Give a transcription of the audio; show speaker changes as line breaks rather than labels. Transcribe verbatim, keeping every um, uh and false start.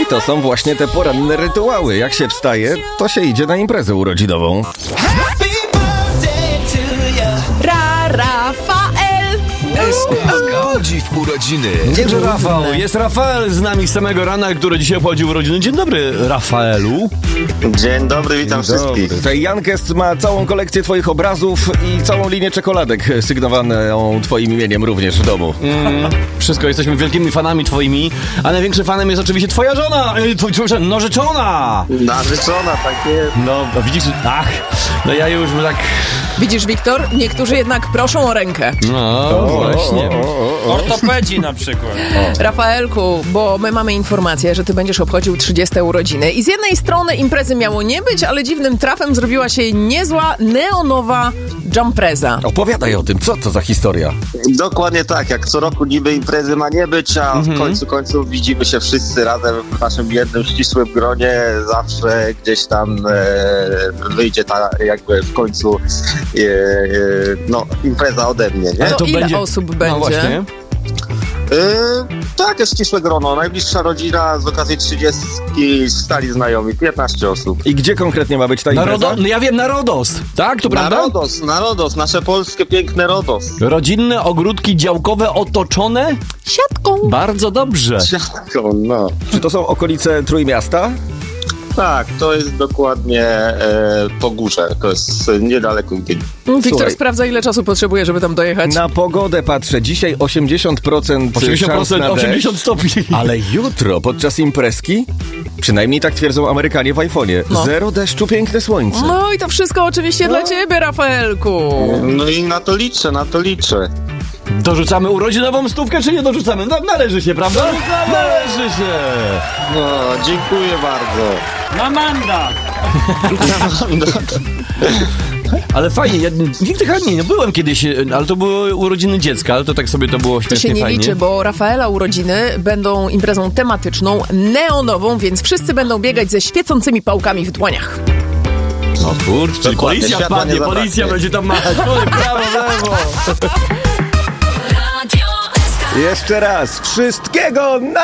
to są właśnie te poranne rytuały. Jak się wstaje, to się idzie na imprezę urodzinową.
Ra, Rafael!
Budzi w urodziny.
Dzień Rafał, jest Rafael z nami z samego rana, który dzisiaj obchodzi urodziny. Dzień dobry, Rafaelu.
Dzień dobry, witam
Dobry.
wszystkich.
Tutaj Jankest ma całą kolekcję twoich obrazów i całą linię czekoladek sygnowaną twoim imieniem również w domu.
Mm, wszystko, jesteśmy wielkimi fanami twoimi, a największym fanem jest oczywiście twoja żona, yy, twój, twój, narzeczona.
Narzeczona, tak jest.
No, no widzisz, ach, no ja już tak...
Widzisz, Wiktor, niektórzy jednak proszą o rękę.
No, właśnie.
Ortopedzi na przykład.
Rafaelku, bo my mamy informację, że ty będziesz obchodził trzydzieste urodziny i z jednej strony imprezy miało nie być, ale dziwnym trafem zrobiła się niezła, neonowa jumpreza.
Opowiadaj o tym, co to za historia?
Dokładnie tak, jak co roku niby imprezy ma nie być, a
Mhm.
w końcu końców widzimy się wszyscy razem w naszym jednym ścisłym gronie. Zawsze gdzieś tam e, wyjdzie ta jakby w końcu e, e, no, impreza ode mnie, nie?
To,
to
ile
będzie-
osób
No
będzie?
właśnie.
E, tak, jest ścisłe grono. Najbliższa rodzina z okazji trzydziestki, stali znajomi, piętnaście osób.
I gdzie konkretnie ma być ta
Na
impreza?
Rodo, no ja wiem, na Rodos, tak? To
Na
prawda?
Rodos, na Rodos, nasze polskie piękne Rodos.
Rodzinne ogródki działkowe otoczone?
Siatką.
Bardzo dobrze.
Siatką, no.
Czy to są okolice Trójmiasta?
Tak, to jest dokładnie e, po górze, to jest niedaleko Gdyni.
Wiktor
Słuchaj.
sprawdza, ile czasu potrzebuje, żeby tam dojechać.
Na pogodę patrzę. Dzisiaj osiemdziesiąt procent,
osiemdziesiąt procent,
szans na deszcz,
osiemdziesiąt stopni.
ale jutro podczas imprezki, przynajmniej tak twierdzą Amerykanie w iPhone'ie,
No.
zero deszczu, piękne słońce.
No i to wszystko oczywiście dla ciebie, Rafaelku.
No i na to liczę, na to liczę.
Dorzucamy urodzinową stówkę, czy nie dorzucamy? No, należy się, prawda? Należy się.
No, dziękuję bardzo.
Na mandat!
Ale fajnie, ja nigdy chyba nie, nie byłem kiedyś, ale to były urodziny dziecka, ale to tak sobie to było
To
śmiesznie
się nie
fajnie.
liczy, bo Rafaela urodziny będą imprezą tematyczną, neonową, więc wszyscy będą biegać ze świecącymi pałkami w dłoniach.
No kurczę, czyli
Dokładnie,
policja
światła
wpadnie,
nie zabraknie.
policja będzie tam machać, tutaj prawo, lewo.
Jeszcze raz, wszystkiego na